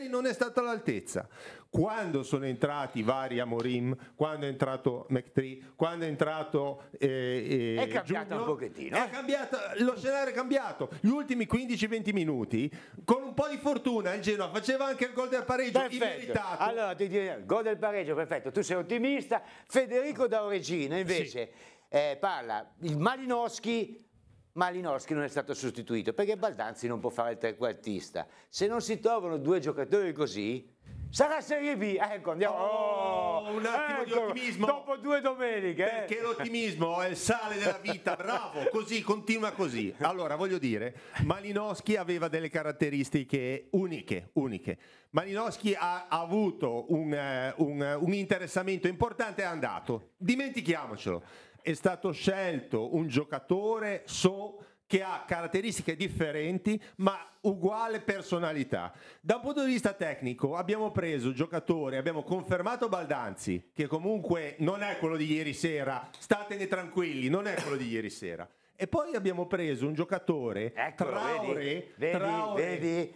ieri non è stato all'altezza. Quando sono entrati vari Amorim, quando è entrato McTree, quando è entrato è cambiato Giugno, un pochettino. è cambiato, lo scenario è cambiato. Gli ultimi 15-20 minuti, con un po' di fortuna, il Genoa faceva anche il gol del pareggio immeritato. Allora ti dico, gol del pareggio, perfetto, tu sei ottimista. Federico da Oregina invece parla, il Malinowski non è stato sostituito perché Baldanzi non può fare il trequartista. Se non si trovano due giocatori così, sarà Serie B. Ecco, andiamo. Un attimo di ottimismo. Dopo 2 domeniche. Perché l'ottimismo è il sale della vita, bravo, così, continua così. Allora, voglio dire, Malinowski aveva delle caratteristiche uniche. Malinowski ha avuto un interessamento importante, è andato. Dimentichiamocelo. È stato scelto un giocatore che ha caratteristiche differenti ma uguale personalità. Da un punto di vista tecnico abbiamo preso giocatori, abbiamo confermato Baldanzi, che comunque non è quello di ieri sera, statene tranquilli, non è quello di ieri sera. E poi abbiamo preso un giocatore, Traoré, vedi.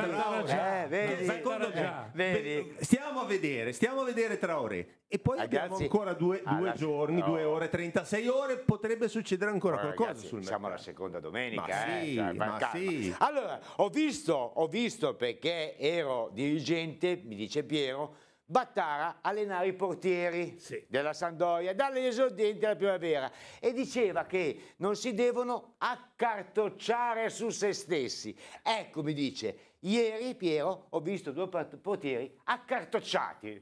Stiamo a vedere Traoré. E poi abbiamo ancora due giorni, 2 ore, 36 ore, potrebbe succedere ancora qualcosa ragazzi, sul siamo alla seconda domenica. Sì. Allora, ho visto perché ero dirigente, mi dice Piero, Battara allenare i portieri della Sampdoria dalle esordienti alla primavera e diceva che non si devono accartocciare su se stessi. Ecco, mi dice, ieri Piero ho visto 2 portieri accartocciati.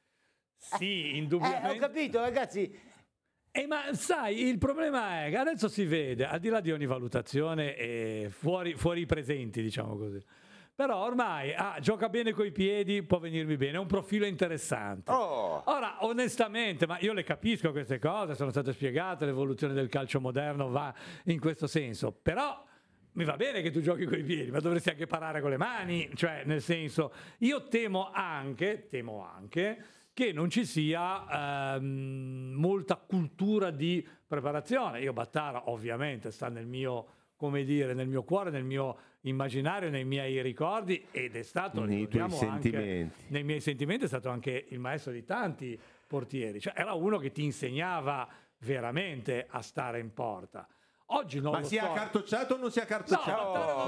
Sì, indubbiamente. Ho capito, ragazzi. Ma sai, il problema è che adesso si vede, al di là di ogni valutazione, fuori i presenti, diciamo così. Però ormai gioca bene coi piedi, può venirmi bene, è un profilo interessante. Ora, onestamente, ma io le capisco queste cose, sono state spiegate, l'evoluzione del calcio moderno va in questo senso, però mi va bene che tu giochi coi piedi, ma dovresti anche parare con le mani, cioè nel senso, io temo anche che non ci sia molta cultura di preparazione. Io Battara ovviamente sta nel mio, come dire, nel mio cuore, nel mio immaginario, nei miei ricordi, ed è stato nei tuoi sentimenti. Anche, nei miei sentimenti è stato anche il maestro di tanti portieri, cioè era uno che ti insegnava veramente a stare in porta. Oggi non ma lo si è accartocciato o non si è accartocciato?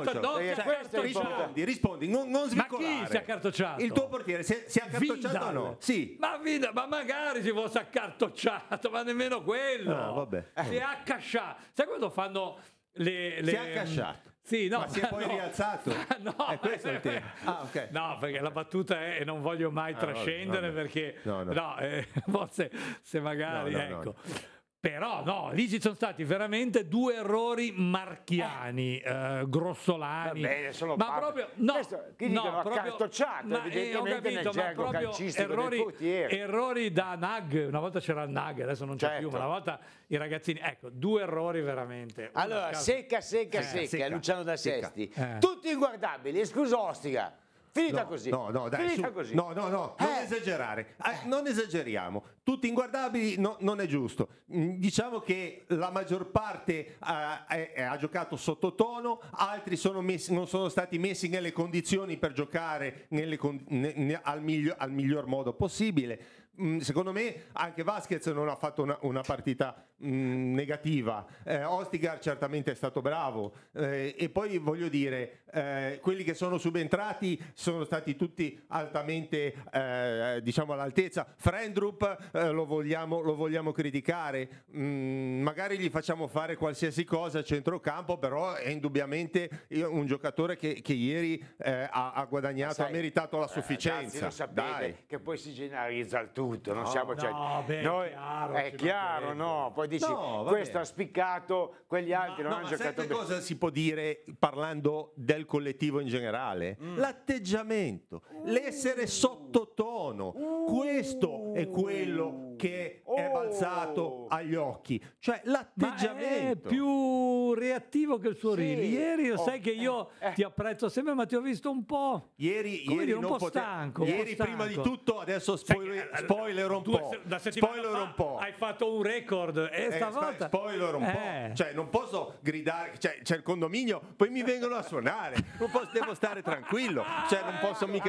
Rispondi, non svicolare. Ma chi si è accartocciato? Il tuo portiere si è accartocciato o no? Sì. Ma magari si fosse accartocciato, ma nemmeno quello. No, vabbè. Si è accasciato. Sai quando fanno le... Si è accasciato. Sì, no, ma si è poi rialzato. No, è questo il tema. Okay. No, perché la battuta è, e non voglio mai trascendere, perché forse se magari, ecco. Però no, lì ci sono stati veramente 2 errori marchiani, grossolani. Ma proprio accartocciato, evidentemente nel gergo calcistico del portiere. Errori da Nag, una volta c'era il Nag, adesso non c'è più, ma una volta i ragazzini, ecco, 2 errori veramente. Allora, secca, Luciano da Sesti, tutti inguardabili, escluso Ostica. Finita così. No, non esagerare. Non esageriamo. Tutti inguardabili non è giusto. Diciamo che la maggior parte ha giocato sottotono, altri non sono stati messi nelle condizioni per giocare al miglior modo possibile. Secondo me anche Vasquez non ha fatto una partita negativa. Ostigar certamente è stato bravo, e poi voglio dire, quelli che sono subentrati sono stati tutti altamente diciamo all'altezza. Frendrup lo vogliamo criticare, magari gli facciamo fare qualsiasi cosa a centrocampo, però è indubbiamente un giocatore che ieri ha guadagnato, ha meritato la sufficienza. Lo sapete che poi si generalizza il tutto, non siamo è chiaro, no? Poi dici questo ha spiccato, quegli altri non hanno giocato bene. Cosa si può dire parlando del collettivo in generale? L'atteggiamento, l'essere sottotono, questo è quello che è balzato agli occhi, cioè l'atteggiamento. Ma è più reattivo che il suo ieri sai che io ti apprezzo sempre, ma ti ho visto un po' ieri un po' stanco. Prima di tutto, adesso spoiler un po'. Hai fatto un record e stavolta spoiler un po'. Cioè non posso gridare, c'è il condominio, poi mi vengono a suonare. Devo stare tranquillo, cioè non posso mica